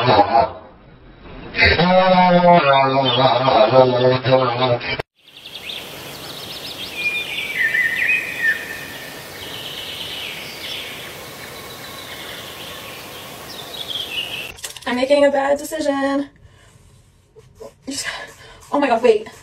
I'm making a bad decision. Oh my god, wait.